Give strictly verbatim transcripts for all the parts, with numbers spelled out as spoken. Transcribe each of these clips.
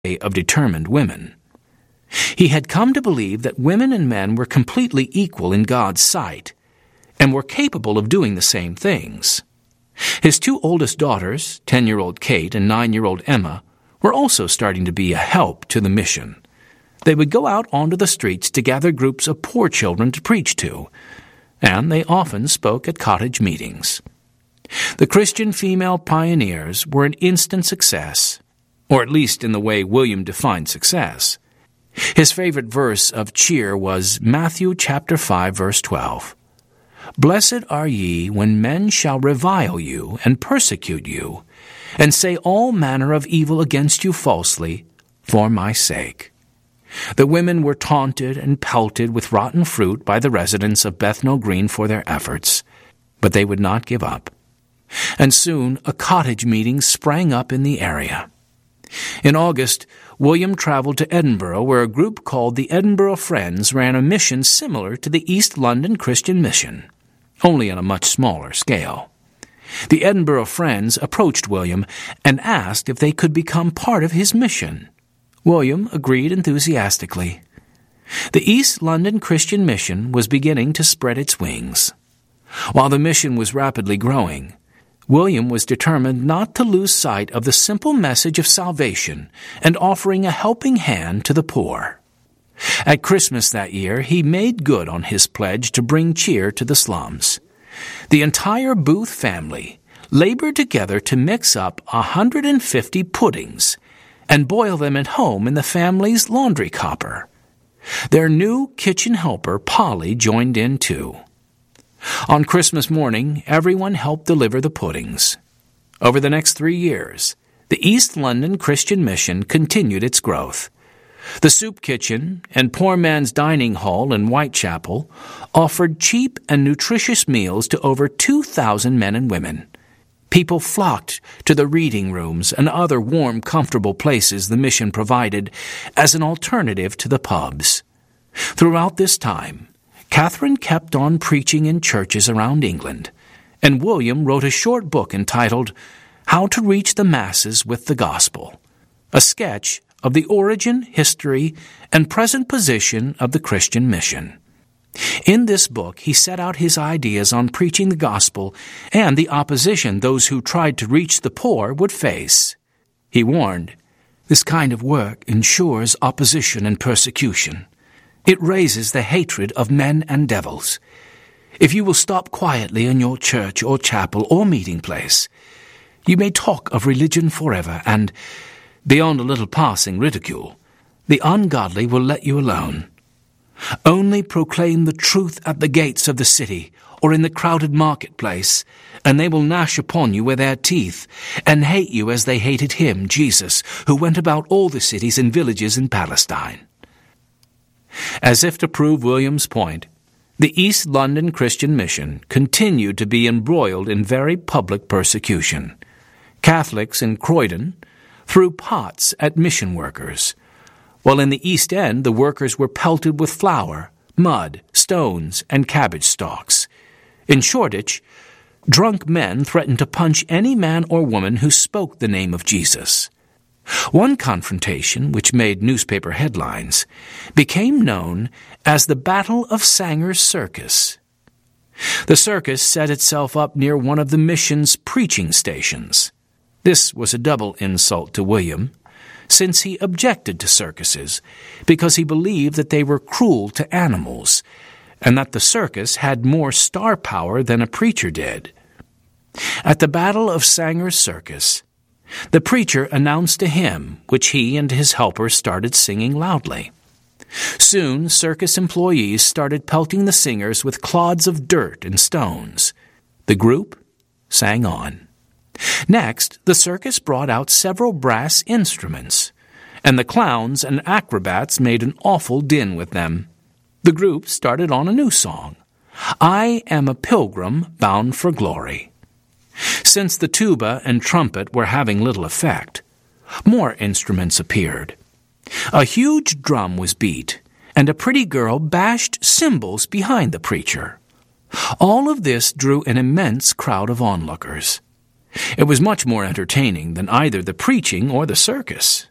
of determined women. He had come to believe that women and men were completely equal in God's sight, and were capable of doing the same things. His two oldest daughters, ten-year-old Kate and nine-year-old Emma, were also starting to be a help to the mission. They would go out onto the streets to gather groups of poor children to preach to, and they often spoke at cottage meetings. The Christian female pioneers were an instant success, or at least in the way William defined success. His favorite verse of cheer was Matthew chapter five, verse twelve. Blessed are ye when men shall revile you and persecute you, and say all manner of evil against you falsely, for my sake. The women were taunted and pelted with rotten fruit by the residents of Bethnal Green for their efforts, but they would not give up. And soon a cottage meeting sprang up in the area. In August, William traveled to Edinburgh, where a group called the Edinburgh Friends ran a mission similar to the East London Christian Mission, only on a much smaller scale. The Edinburgh Friends approached William and asked if they could become part of his mission. William agreed enthusiastically. The East London Christian Mission was beginning to spread its wings. While the mission was rapidly growing, William was determined not to lose sight of the simple message of salvation and offering a helping hand to the poor. At Christmas that year, he made good on his pledge to bring cheer to the slums. The entire Booth family labored together to mix up one hundred fifty puddings and boil them at home in the family's laundry copper. Their new kitchen helper, Polly, joined in too. On Christmas morning, everyone helped deliver the puddings. Over the next three years, the East London Christian Mission continued its growth. The soup kitchen and Poor Man's Dining Hall in Whitechapel offered cheap and nutritious meals to over two thousand men and women. People flocked to the reading rooms and other warm, comfortable places the mission provided as an alternative to the pubs. Throughout this time, Catherine kept on preaching in churches around England, and William wrote a short book entitled How to Reach the Masses with the Gospel, a sketch of the origin, history, and present position of the Christian mission. In this book, he set out his ideas on preaching the gospel and the opposition those who tried to reach the poor would face. He warned, "This kind of work ensures opposition and persecution. It raises the hatred of men and devils. If you will stop quietly in your church or chapel or meeting place, you may talk of religion forever, and, beyond a little passing ridicule, the ungodly will let you alone. Only proclaim the truth at the gates of the city or in the crowded marketplace, and they will gnash upon you with their teeth, and hate you as they hated him, Jesus, who went about all the cities and villages in Palestine." As if to prove William's point, the East London Christian Mission continued to be embroiled in very public persecution. Catholics in Croydon threw pots at mission workers, while in the East End the workers were pelted with flour, mud, stones, and cabbage stalks. In Shoreditch, drunk men threatened to punch any man or woman who spoke the name of Jesus. One confrontation, which made newspaper headlines, became known as the Battle of Sanger's Circus. The circus set itself up near one of the mission's preaching stations. This was a double insult to William, since he objected to circuses because he believed that they were cruel to animals and that the circus had more star power than a preacher did. At the Battle of Sanger's Circus, the preacher announced a hymn which he and his helpers started singing loudly. Soon, circus employees started pelting the singers with clods of dirt and stones. The group sang on. Next, the circus brought out several brass instruments, and the clowns and acrobats made an awful din with them. The group started on a new song, "I Am a Pilgrim Bound for Glory." Since the tuba and trumpet were having little effect, more instruments appeared. A huge drum was beat, and a pretty girl bashed cymbals behind the preacher. All of this drew an immense crowd of onlookers. It was much more entertaining than either the preaching or the circus.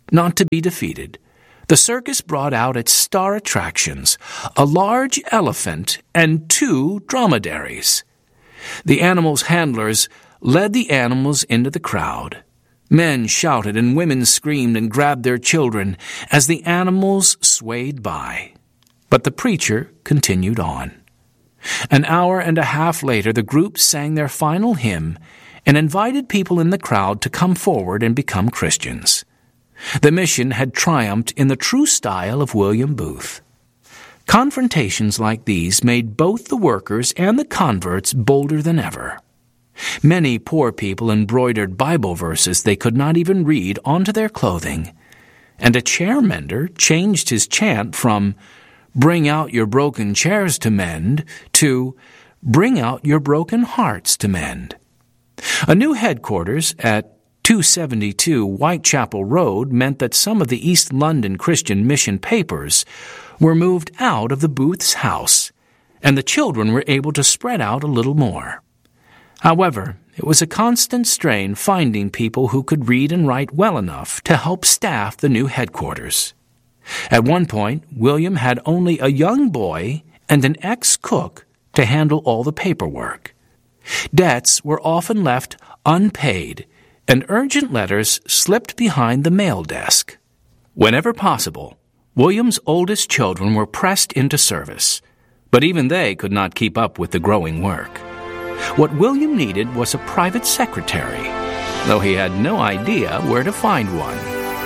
not to be defeated, the circus brought out its star attractions, a large elephant and two dromedaries. The animals' handlers led the animals into the crowd. Men shouted and women screamed and grabbed their children as the animals swayed by. But the preacher continued on. An hour and a half later, the group sang their final hymn and invited people in the crowd to come forward and become Christians. The mission had triumphed in the true style of William Booth. Confrontations like these made both the workers and the converts bolder than ever. Many poor people embroidered Bible verses they could not even read onto their clothing, and a chair mender changed his chant from "Bring out your broken chairs to mend" to "Bring out your broken hearts to mend." A new headquarters at two seventy-two Whitechapel Road meant that some of the East London Christian Mission papers were moved out of the Booth's house, and the children were able to spread out a little more. However, it was a constant strain finding people who could read and write well enough to help staff the new headquarters. At one point, William had only a young boy and an ex-cook to handle all the paperwork. Debts were often left unpaid, and urgent letters slipped behind the mail desk. Whenever possible, William's oldest children were pressed into service, but even they could not keep up with the growing work. What William needed was a private secretary, though he had no idea where to find one.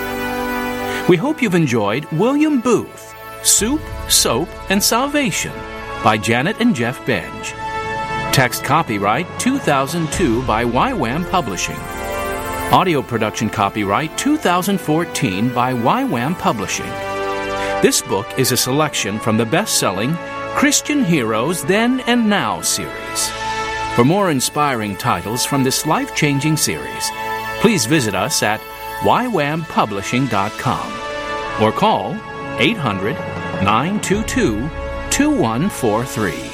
We hope you've enjoyed William Booth, Soup, Soap, and Salvation by Janet and Jeff Benge. Text copyright two thousand two by Y WAM Publishing. Audio production copyright two thousand fourteen by Y WAM Publishing. This book is a selection from the best-selling Christian Heroes Then and Now series. For more inspiring titles from this life-changing series, please visit us at y wam publishing dot com or call eight hundred, nine two two, two one four three.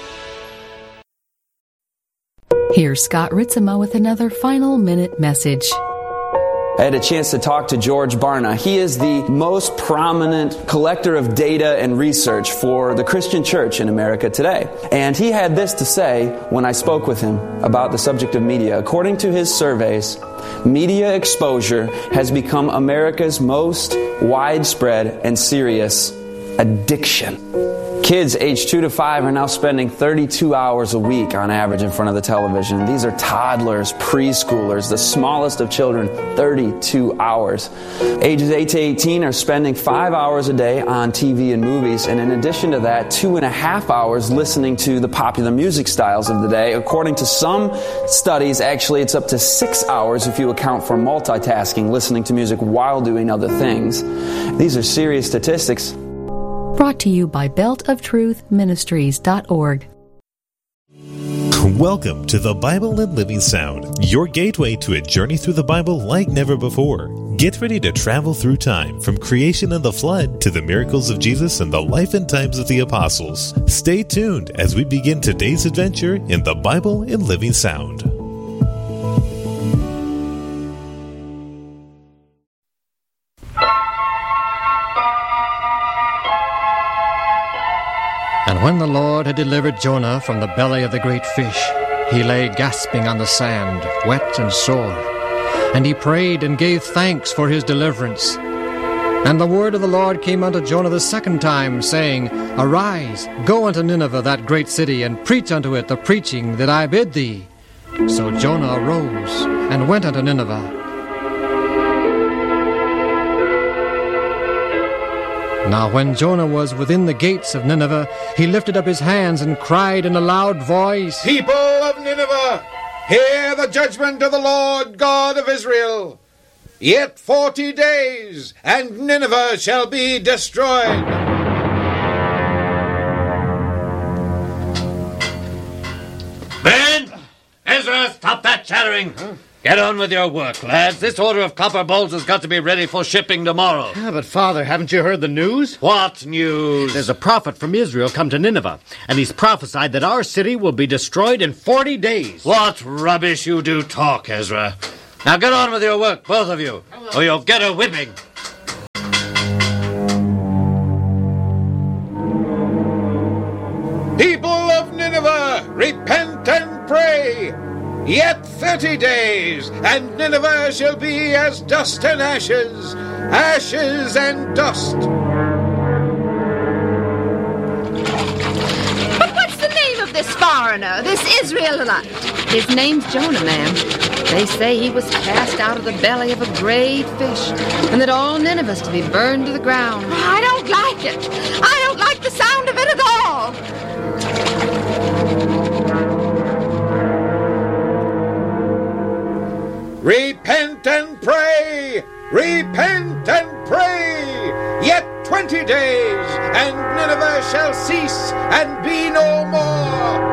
Here's Scott Ritzema with another final minute message. I had a chance to talk to George Barna. He is the most prominent collector of data and research for the Christian church in America today. And he had this to say when I spoke with him about the subject of media. According to his surveys, media exposure has become America's most widespread and serious addiction. Kids aged two to five are now spending thirty-two hours a week on average in front of the television. These are toddlers, preschoolers, the smallest of children, thirty-two hours. Ages eight to eighteen are spending five hours a day on T V and movies, and in addition to that, two and a half hours listening to the popular music styles of the day. According to some studies, actually it's up to six hours if you account for multitasking, listening to music while doing other things. These are serious statistics. Brought to you by belt of truth ministries dot org. Welcome to the Bible and Living Sound, your gateway to a journey through the Bible like never before. Get ready to travel through time, from creation and the flood to the miracles of Jesus and the life and times of the apostles. Stay tuned as we begin today's adventure in the Bible and Living Sound. And when the Lord had delivered Jonah from the belly of the great fish, he lay gasping on the sand, wet and sore. And he prayed and gave thanks for his deliverance. And the word of the Lord came unto Jonah the second time, saying, Arise, go unto Nineveh, that great city, and preach unto it the preaching that I bid thee. So Jonah arose and went unto Nineveh. Now when Jonah was within the gates of Nineveh, he lifted up his hands and cried in a loud voice, People of Nineveh, hear the judgment of the Lord God of Israel. Yet forty days, and Nineveh shall be destroyed. Ben! Ezra, stop that chattering! Huh? Get on with your work, lads. This order of copper bowls has got to be ready for shipping tomorrow. Yeah, but, Father, haven't you heard the news? What news? There's a prophet from Israel come to Nineveh, and he's prophesied that our city will be destroyed in forty days. What rubbish you do talk, Ezra. Now get on with your work, both of you, or you'll get a whipping. Yet thirty days, and Nineveh shall be as dust and ashes, ashes and dust. But what's the name of this foreigner, this Israelite? His name's Jonah, ma'am. They say he was cast out of the belly of a great fish, and that all Nineveh's to be burned to the ground. I don't like it. I don't like the sound of it at all. Repent and pray! Repent and pray! Yet twenty days, and Nineveh shall cease and be no more.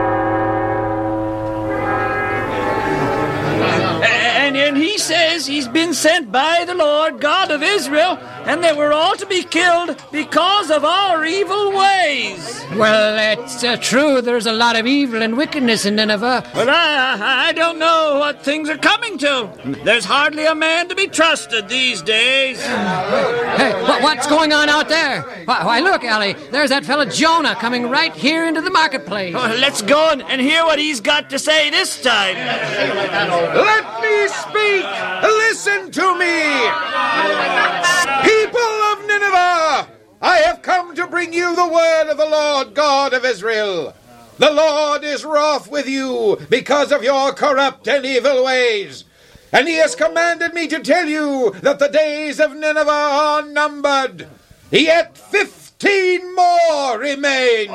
And, and he says he's been sent by the Lord God of Israel, and that we're all to be killed because of our evil ways. Well, it's uh, true there's a lot of evil and wickedness in Nineveh. But I, I don't know what things are coming to. There's hardly a man to be trusted these days. Hey, wh- what's going on out there? Why, why, look, Ellie, there's that fellow Jonah coming right here into the marketplace. Oh, let's go and, and hear what he's got to say this time. Let me speak! Listen to me! People of Nineveh! I have come to bring you the word of the Lord God of Israel. The Lord is wroth with you because of your corrupt and evil ways. And he has commanded me to tell you that the days of Nineveh are numbered. Yet fifteen more remain.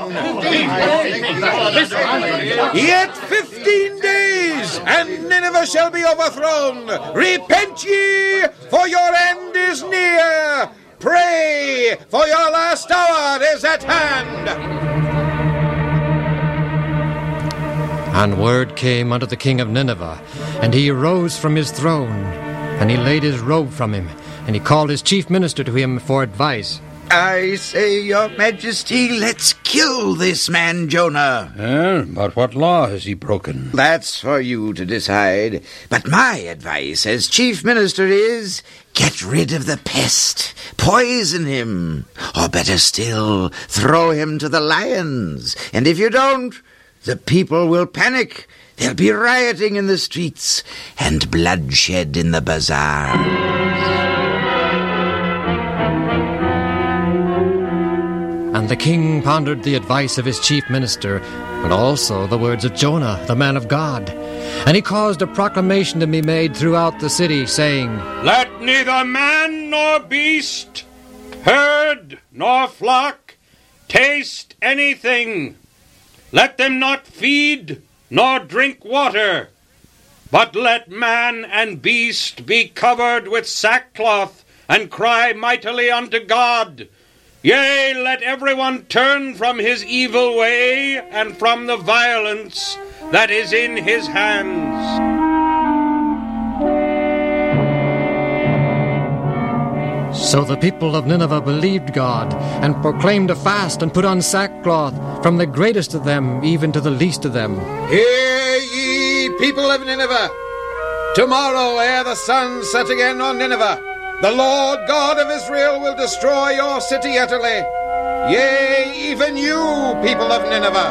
Yet fifteen days, and Nineveh shall be overthrown. Repent ye, for your end is near. Pray, for your last hour is at hand. And word came unto the king of Nineveh, and he arose from his throne, and he laid his robe from him, and he called his chief minister to him for advice. I say, your majesty, let's kill this man Jonah. Uh, but what law has he broken? That's for you to decide. But my advice as chief minister is, get rid of the pest, poison him, or better still, throw him to the lions. And if you don't, the people will panic. There'll be rioting in the streets and bloodshed in the bazaar. And the king pondered the advice of his chief minister, and also the words of Jonah, the man of God. And he caused a proclamation to be made throughout the city, saying, Let neither man nor beast, herd nor flock, taste anything. Let them not feed nor drink water, but let man and beast be covered with sackcloth, and cry mightily unto God. Yea, let everyone turn from his evil way, and from the violence that is in his hands. So the people of Nineveh believed God, and proclaimed a fast, and put on sackcloth, from the greatest of them even to the least of them. Hear ye, people of Nineveh! Tomorrow, ere the sun set again on Nineveh, the Lord God of Israel will destroy your city utterly. Yea, even you, people of Nineveh.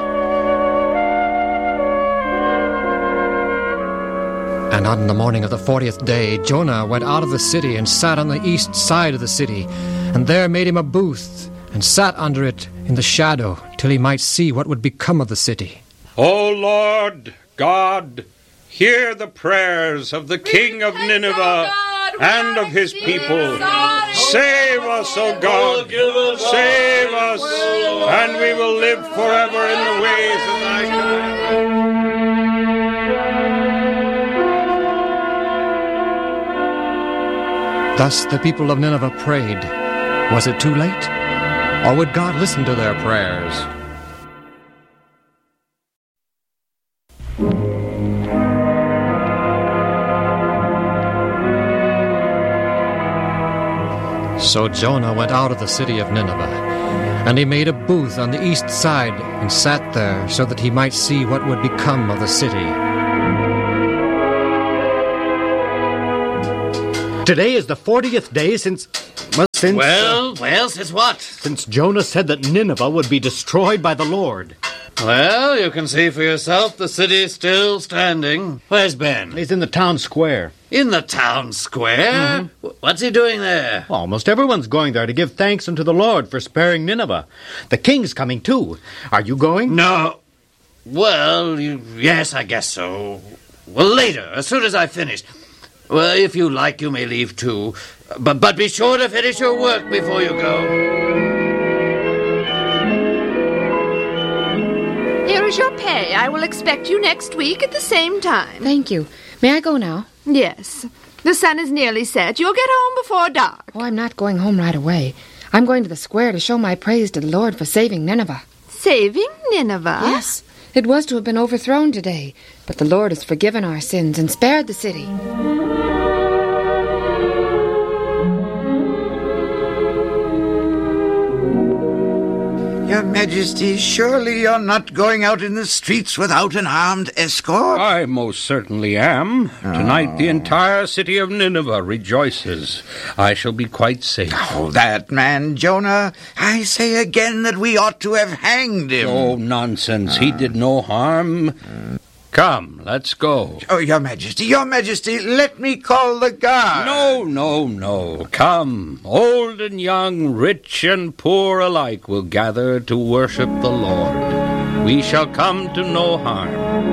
And on the morning of the fortieth day, Jonah went out of the city and sat on the east side of the city, and there made him a booth, and sat under it in the shadow, till he might see what would become of the city. O Lord God, hear the prayers of the king of Nineveh and of his people. Save us, O God, save us, and we will live forever in the ways of thy kindness. Thus the people of Nineveh prayed. Was it too late? Or would God listen to their prayers? So Jonah went out of the city of Nineveh, and he made a booth on the east side, and sat there, so that he might see what would become of the city. Today is the fortieth day since... Well, since... Well, uh, well, since what? Since Jonah said that Nineveh would be destroyed by the Lord. Well, you can see for yourself the city's still standing. Where's Ben? He's in the town square. In the town square? Mm-hmm. What's he doing there? Almost everyone's going there to give thanks unto the Lord for sparing Nineveh. The king's coming too. Are you going? No. Well, you, yes, I guess so. Well, later, as soon as I've finished. Well, if you like, you may leave too. But, but be sure to finish your work before you go. Here is your pay. I will expect you next week at the same time. Thank you. May I go now? Yes. The sun is nearly set. You'll get home before dark. Oh, I'm not going home right away. I'm going to the square to show my praise to the Lord for saving Nineveh. Saving Nineveh? Yes. It was to have been overthrown today, but the Lord has forgiven our sins and spared the city. Your Majesty, surely you're not going out in the streets without an armed escort? I most certainly am. Oh. Tonight the entire city of Nineveh rejoices. I shall be quite safe. Oh, that man, Jonah. I say again that we ought to have hanged him. Oh, nonsense. Uh. He did no harm. Uh. Come, let's go. Oh, Your Majesty, Your Majesty, let me call the guard. No, no, no. Come. Old and young, rich and poor alike will gather to worship the Lord. We shall come to no harm.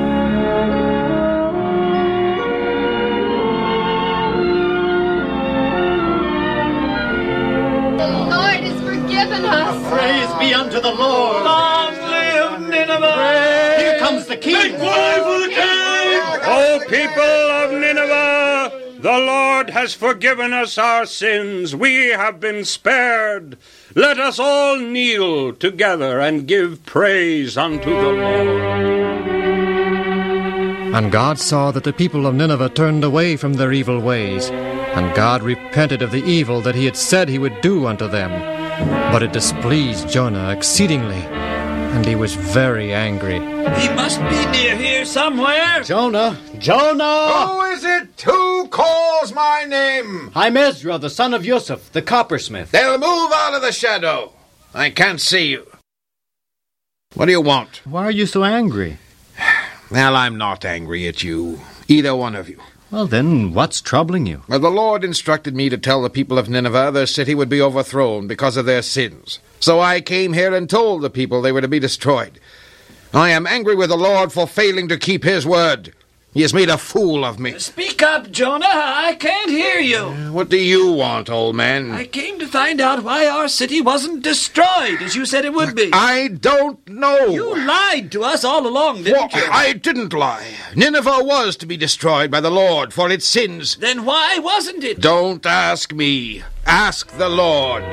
The Lord has forgiven us. Praise be unto the Lord. Long live Nineveh. Praise. Here comes the king. Make way for the king. O people of Nineveh, the Lord has forgiven us our sins. We have been spared. Let us all kneel together and give praise unto the Lord. And God saw that the people of Nineveh turned away from their evil ways, and God repented of the evil that he had said he would do unto them. But it displeased Jonah exceedingly, and he was very angry. He must be near here somewhere. Jonah! Jonah! Who is it who calls my name? I'm Ezra, the son of Yusuf, the coppersmith. They'll move out of the shadow. I can't see you. What do you want? Why are you so angry? Well, I'm not angry at you, either one of you. Well, then, what's troubling you? Well, the Lord instructed me to tell the people of Nineveh their city would be overthrown because of their sins. So I came here and told the people they were to be destroyed. I am angry with the Lord for failing to keep his word. He has made a fool of me. Speak up, Jonah. I can't hear you. What do you want, old man? I came to find out why our city wasn't destroyed, as you said it would be. I don't know. You lied to us all along, didn't well, you? I didn't lie. Nineveh was to be destroyed by the Lord for its sins. Then why wasn't it? Don't ask me. Ask the Lord.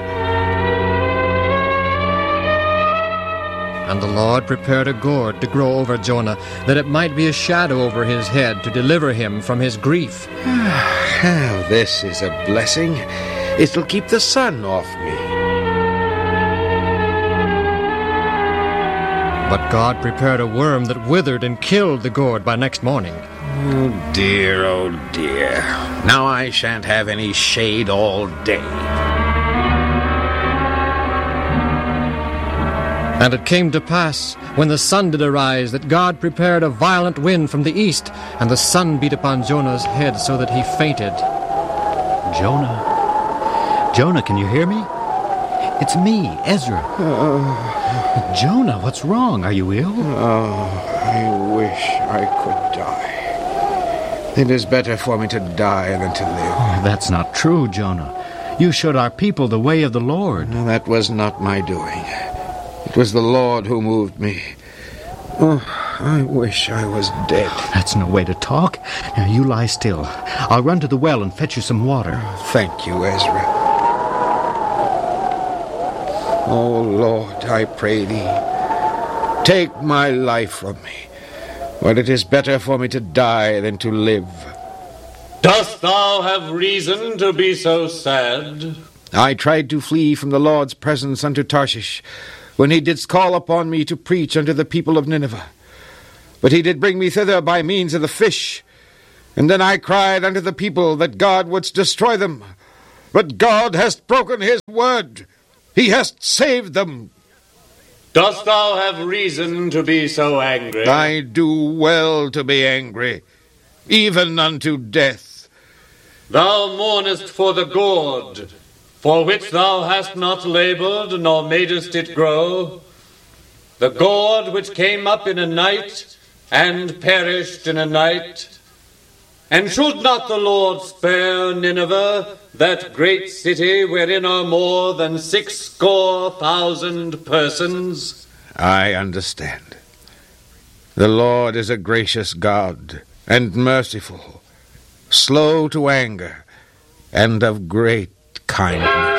And the Lord prepared a gourd to grow over Jonah, that it might be a shadow over his head to deliver him from his grief. Oh, this is a blessing. It'll keep the sun off me. But God prepared a worm that withered and killed the gourd by next morning. Oh, dear, oh, dear. Now I shan't have any shade all day. And it came to pass, when the sun did arise, that God prepared a violent wind from the east, and the sun beat upon Jonah's head so that he fainted. Jonah? Jonah, can you hear me? It's me, Ezra. Uh, Jonah, what's wrong? Are you ill? Oh, I wish I could die. It is better for me to die than to live. Oh, that's not true, Jonah. You showed our people the way of the Lord. No, that was not my doing. It was the Lord who moved me. Oh, I wish I was dead. That's no way to talk. Now, you lie still. I'll run to the well and fetch you some water. Oh, thank you, Ezra. Oh, Lord, I pray thee, take my life from me, for it is better for me to die than to live. Dost thou have reason to be so sad? I tried to flee from the Lord's presence unto Tarshish, when he didst call upon me to preach unto the people of Nineveh. But he did bring me thither by means of the fish. And then I cried unto the people that God wouldst destroy them. But God hast broken his word. He hast saved them. Dost thou have reason to be so angry? I do well to be angry, even unto death. Thou mournest for the gourd, for which thou hast not laboured, nor madest it grow, the gourd which came up in a night, and perished in a night. And should not the Lord spare Nineveh, that great city wherein are more than six score thousand persons? I understand. The Lord is a gracious God, and merciful, slow to anger, and of great kindness.